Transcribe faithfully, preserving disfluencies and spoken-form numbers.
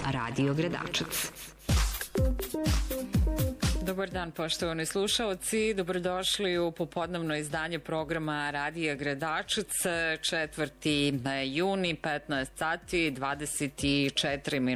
Radio Gredačac. Dobar dan, poštovani slušaoci, dobrodošli u popodnevno izdanje programa Radija Gredačac, četvrti juni, petnaest sati, dvadeset četiri minuta.